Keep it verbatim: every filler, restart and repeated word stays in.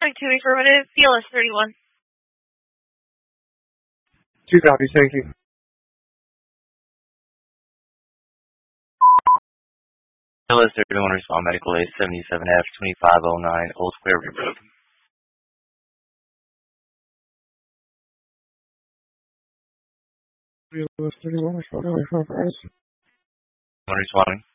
Two affirmative, B L S thirty-one. Two copies, thank you. B L S thirty-one, respond medical A seventy-seven F twenty-five oh nine, Old Square Road. B L S thirty-one, respond, respond, Responding.